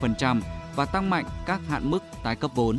10% và tăng mạnh các hạn mức tái cấp vốn.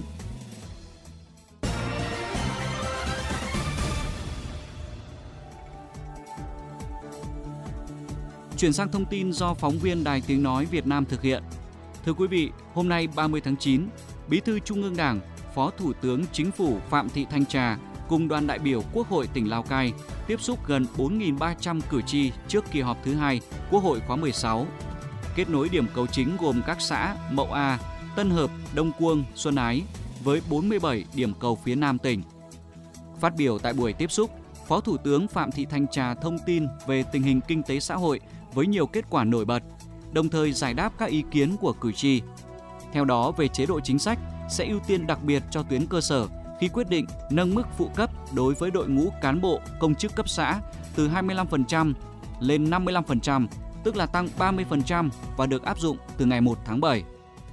Chuyển sang thông tin do phóng viên Đài Tiếng Nói Việt Nam thực hiện. Thưa quý vị, hôm nay 30 tháng 9, Bí thư Trung ương Đảng, Phó Thủ tướng Chính phủ Phạm Thị Thanh Trà cùng đoàn đại biểu Quốc hội tỉnh Lào Cai tiếp xúc gần 4.300 cử tri trước kỳ họp thứ 2 Quốc hội khóa 16. Kết nối điểm cầu chính gồm các xã Mậu A, Tân Hợp, Đông Cuông, Xuân Ái với 47 điểm cầu phía Nam tỉnh. Phát biểu tại buổi tiếp xúc, Phó Thủ tướng Phạm Thị Thanh Trà thông tin về tình hình kinh tế xã hội với nhiều kết quả nổi bật, đồng thời giải đáp các ý kiến của cử tri. Theo đó, về chế độ chính sách sẽ ưu tiên đặc biệt cho tuyến cơ sở khi quyết định nâng mức phụ cấp đối với đội ngũ cán bộ, công chức cấp xã từ 25% lên 55%, tức là tăng 30% và được áp dụng từ ngày 1 tháng 7.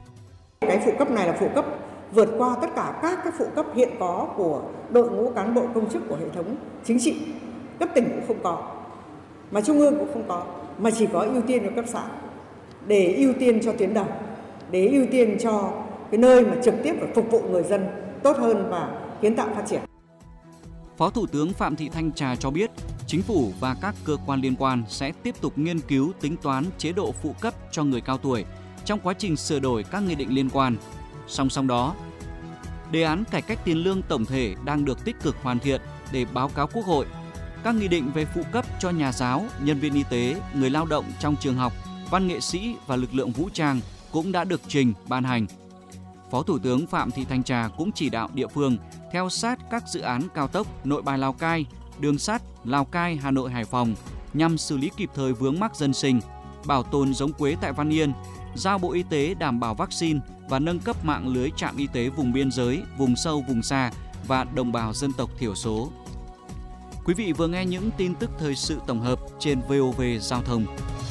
Cái phụ cấp này là phụ cấp vượt qua tất cả các cái phụ cấp hiện có của đội ngũ cán bộ công chức của hệ thống chính trị. Cấp tỉnh cũng không có, mà trung ương cũng không có, mà chỉ có ưu tiên cho cấp xã, để ưu tiên cho tuyến đầu, để ưu tiên cho cái nơi mà trực tiếp phục vụ người dân tốt hơn và kiến tạo phát triển. Phó Thủ tướng Phạm Thị Thanh Trà cho biết, Chính phủ và các cơ quan liên quan sẽ tiếp tục nghiên cứu tính toán chế độ phụ cấp cho người cao tuổi trong quá trình sửa đổi các nghị định liên quan. Song song đó, đề án cải cách tiền lương tổng thể đang được tích cực hoàn thiện để báo cáo Quốc hội. Các nghị định về phụ cấp cho nhà giáo, nhân viên y tế, người lao động trong trường học, văn nghệ sĩ và lực lượng vũ trang cũng đã được trình ban hành. Phó Thủ tướng Phạm Thị Thanh Trà cũng chỉ đạo địa phương theo sát các dự án cao tốc Nội Bài Lào Cai, đường sắt Lào Cai Hà Nội Hải Phòng nhằm xử lý kịp thời vướng mắc dân sinh, bảo tồn giống quế tại Văn Yên, giao Bộ Y tế đảm bảo vaccine và nâng cấp mạng lưới trạm y tế vùng biên giới, vùng sâu, vùng xa và đồng bào dân tộc thiểu số. Quý vị vừa nghe những tin tức thời sự tổng hợp trên VOV Giao thông.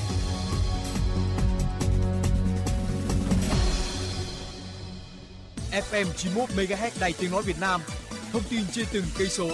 FM 91 MHz Đài Tiếng Nói Việt Nam. Thông tin trên từng cây số.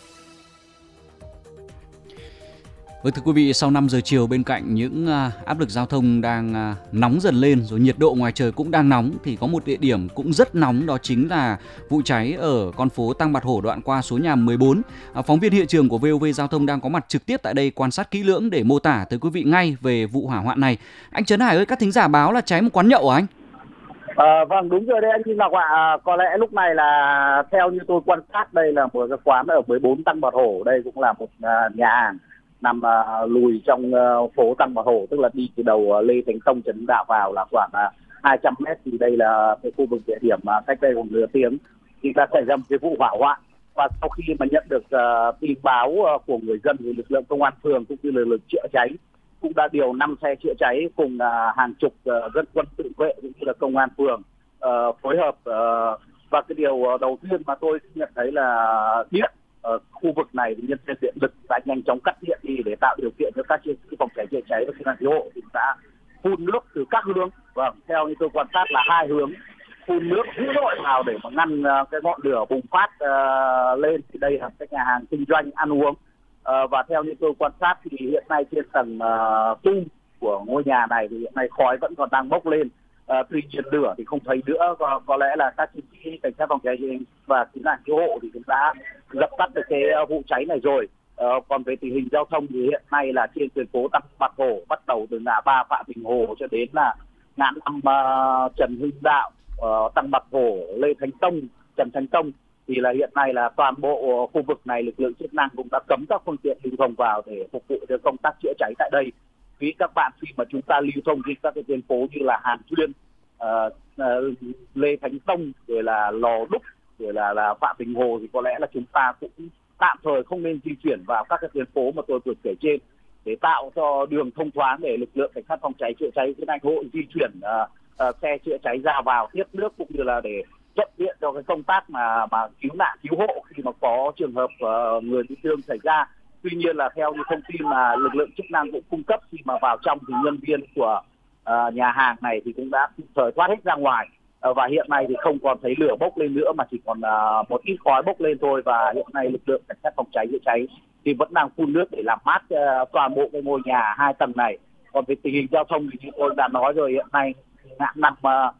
Vâng, thưa quý vị, sau 5 giờ chiều bên cạnh những áp lực giao thông đang nóng dần lên, rồi nhiệt độ ngoài trời cũng đang nóng, thì có một địa điểm cũng rất nóng, đó chính là vụ cháy ở con phố Tăng Bạc Hổ đoạn qua số nhà 14. Phóng viên hiện trường của VOV Giao thông đang có mặt trực tiếp tại đây quan sát kỹ lưỡng để mô tả tới quý vị ngay về vụ hỏa hoạn này. Anh Trấn Hải ơi, các thính giả báo là cháy một quán nhậu hả anh? Vâng, đúng rồi đấy anh Kim Ngọc ạ. Có lẽ lúc này là theo như tôi quan sát, đây là một cái quán ở 14 Tăng Bạc Hổ. Đây cũng là một nhà hàng nằm lùi trong phố Tăng Bạc Hổ, tức là đi từ đầu Lê Thánh Tông Trần Đạo vào là khoảng 200 mét. Thì đây là cái khu vực địa điểm mà cách đây khoảng nửa tiếng thì đã xảy ra một cái vụ hỏa hoạn. Và sau khi mà nhận được tin báo của người dân thì lực lượng công an phường cũng như lực lượng chữa cháy cũng đã điều 5 xe chữa cháy cùng hàng chục dân quân tự vệ cũng như là công an phường phối hợp. Và cái điều đầu tiên mà tôi nhận thấy là điện ở khu vực này thì nhân viên điện lực đã nhanh chóng cắt điện đi để tạo điều kiện cho các chiến sĩ phòng cháy chữa cháy và cứu nạn cứu hộ thì đã phun nước từ các hướng. Vâng, theo như tôi quan sát là 2 hướng phun nước dữ dội vào để mà ngăn cái ngọn lửa bùng phát lên. Thì đây là cái nhà hàng kinh doanh ăn uống. Và theo như tôi quan sát thì hiện nay trên tầng tu của ngôi nhà này thì hiện nay khói vẫn còn đang bốc lên. Tuy nhiên lửa thì không thấy nữa, có lẽ là các chiến sĩ cảnh sát phòng cháy và cứu nạn cứu hộ thì cũng đã dập tắt được cái vụ cháy này rồi. Còn về tình hình giao thông thì hiện nay là trên tuyến phố Tăng Bạc Hổ, bắt đầu từ ngã ba Phạm Đình Hồ cho đến là ngã 5 Trần Hưng Đạo, Tăng Bạc Hổ, Lê Thánh Tông, Trần Thánh Tông thì là hiện nay là toàn bộ khu vực này lực lượng chức năng cũng đã cấm các phương tiện lưu thông vào để phục vụ cho công tác chữa cháy tại đây. Vì các bạn khi mà chúng ta lưu thông trên các cái tuyến phố như là Hàn Thuyên, Lê Thánh Tông, rồi là Lò Đúc, rồi là Phạm Đình Hồ thì có lẽ là chúng ta cũng tạm thời không nên di chuyển vào các cái tuyến phố mà tôi vừa kể trên để tạo cho đường thông thoáng để lực lượng cảnh sát phòng cháy chữa cháy cứu nạn cứu hộ di chuyển xe chữa cháy ra vào tiếp nước cũng như là để thuận tiện cho cái công tác mà cứu nạn cứu hộ khi mà có trường hợp người bị thương xảy ra. Tuy nhiên là theo như thông tin mà lực lượng chức năng cũng cung cấp khi mà vào trong thì nhân viên của nhà hàng này thì cũng đã kịp thời thoát hết ra ngoài. Và hiện nay thì không còn thấy lửa bốc lên nữa mà chỉ còn một ít khói bốc lên thôi. Và hiện nay lực lượng cảnh sát phòng cháy chữa cháy thì vẫn đang phun nước để làm mát toàn bộ cái ngôi nhà 2 tầng này. Còn về tình hình giao thông thì như tôi đã nói rồi, hiện nay nằm